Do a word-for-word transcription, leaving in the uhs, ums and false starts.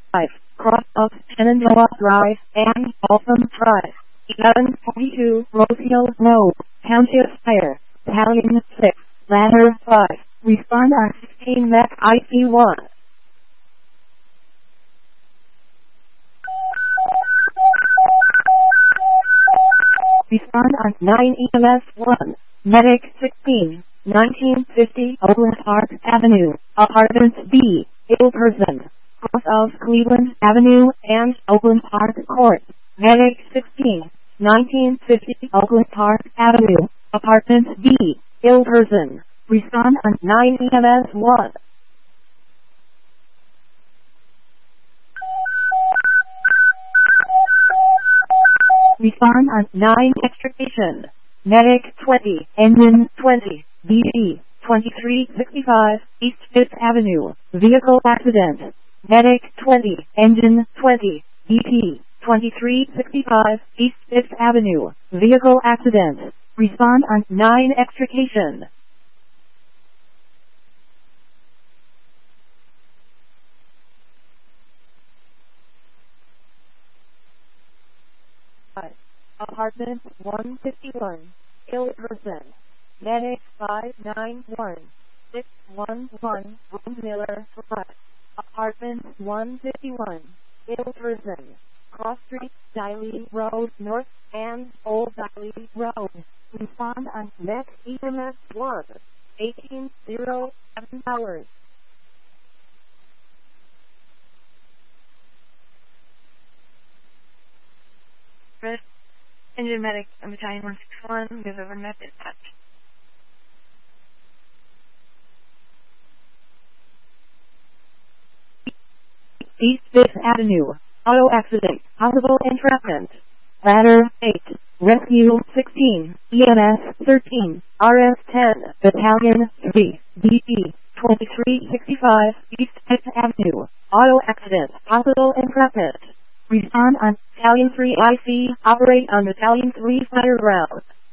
five, cross of Shenandoah Drive and Balsam Drive. eleven forty-two, Rose Hill Road, Township Fire, Battalion six, Ladder five. Respond on sixteen Mech I C one. Respond on nine E M S one. Medic sixteen, nineteen fifty Oakland Park Avenue, Apartments B, ill person, cross of Cleveland Avenue and Oakland Park Court. Medic sixteen, nineteen fifty Oakland Park Avenue, Apartments B, ill person. Respond on nine E M S one. Respond on nine extrication. Medic twenty, Engine twenty, B P twenty-three sixty-five, East fifth Avenue, vehicle accident. Medic twenty, Engine twenty, B P twenty-three sixty-five, East fifth Avenue, vehicle accident. Respond on nine extrication. Apartment one fifty-one, ill person. Medic five nine one, six one one, Room Miller Drive. Apartment one fifty-one, ill person. Cross Street, Diley Road North and Old Diley Road. Respond on Mech E M S one, eighteen oh seven hours. Red Engine Medic and Battalion one sixty-one, move over Met Dispatch. East fifth Avenue, auto accident, possible entrapment. Ladder eight, Rescue sixteen, E M S thirteen, R S ten, Battalion three, B P twenty-three sixty-five, East fifth Avenue, auto accident, possible entrapment. Respond on Battalion three I C, operate on Battalion three fire ground.